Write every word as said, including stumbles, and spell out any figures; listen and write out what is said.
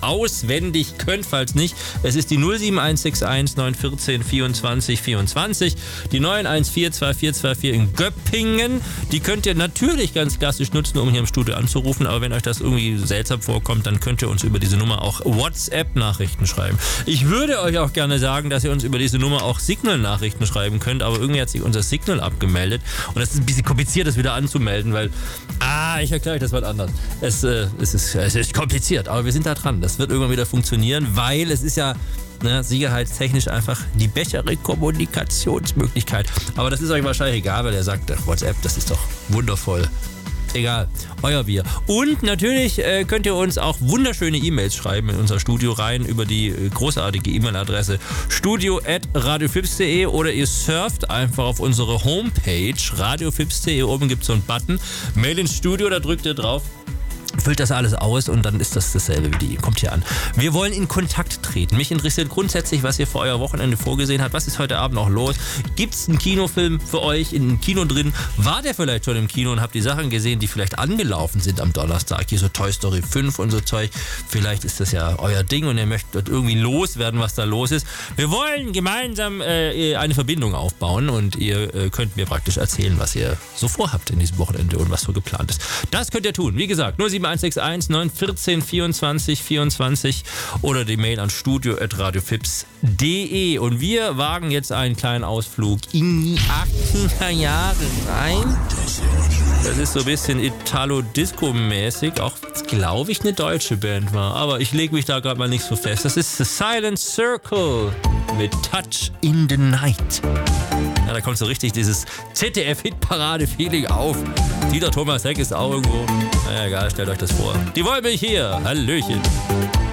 auswendig könnt. Falls nicht, es ist die null sieben eins sechs eins neun eins vier vierundzwanzig vierundzwanzig, die neun eins vier zwei vier zwei vier in Göppingen. Die könnt ihr natürlich ganz klassisch nutzen, um hier im Studio anzurufen, aber wenn euch das irgendwie seltsam vorkommt, dann könnt ihr uns über diese Nummer auch WhatsApp-Nachrichten schreiben. Ich würde euch auch gerne sagen, dass ihr uns über diese Nummer auch Signal-Nachrichten schreiben könnt, aber irgendwie hat sich unser Signal abgemeldet und es ist ein bisschen kompliziert, das wieder anzumelden, weil, ah, ich erkläre euch das mal anders. Es, äh, es, ist, es ist kompliziert, aber wir sind da dran. Das wird irgendwann wieder funktionieren, weil es ist ja ne, sicherheitstechnisch einfach die bessere Kommunikationsmöglichkeit. Aber das ist euch wahrscheinlich egal, weil er sagt, WhatsApp, das ist doch wundervoll. Egal, euer Bier. Und natürlich äh, könnt ihr uns auch wunderschöne E-Mails schreiben in unser Studio rein über die äh, großartige E-Mail-Adresse studio at radiofips punkt de oder ihr surft einfach auf unsere Homepage radiofips punkt de. Oben gibt es so einen Button, Mail ins Studio, da drückt ihr drauf. Füllt das alles aus und dann ist das dasselbe wie die. Kommt hier an. Wir wollen in Kontakt treten. Mich interessiert grundsätzlich, was ihr für euer Wochenende vorgesehen habt. Was ist heute Abend noch los? Gibt es einen Kinofilm für euch in einem Kino drin? War der vielleicht schon im Kino und habt die Sachen gesehen, die vielleicht angelaufen sind am Donnerstag? Hier so Toy Story fünf und so Zeug. Vielleicht ist das ja euer Ding und ihr möchtet irgendwie loswerden, was da los ist. Wir wollen gemeinsam äh, eine Verbindung aufbauen und ihr äh, könnt mir praktisch erzählen, was ihr so vorhabt in diesem Wochenende und was so geplant ist. Das könnt ihr tun. Wie gesagt, null sieben eins sechs eins neun eins vier vierundzwanzig vierundzwanzig oder die Mail an studio at radiofips punkt de. Und wir wagen jetzt einen kleinen Ausflug in die achtziger Jahre rein. Das ist so ein bisschen Italo-Disco-mäßig, auch glaube ich eine deutsche Band war, aber ich lege mich da gerade mal nicht so fest. Das ist The Silent Circle mit Touch in the Night. Ja, da kommt so richtig dieses Z D F-Hitparade-Feeling auf. Dieter Thomas Heck ist auch irgendwo. Na ja, egal, stellt euch das vor. Die Wollmilch hier. Hallöchen.